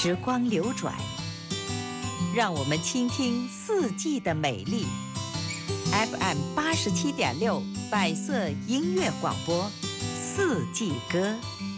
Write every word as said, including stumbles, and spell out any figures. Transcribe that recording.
时光流转，让我们倾听四季的美丽。F M 八十七点六百色音乐广播，四季歌。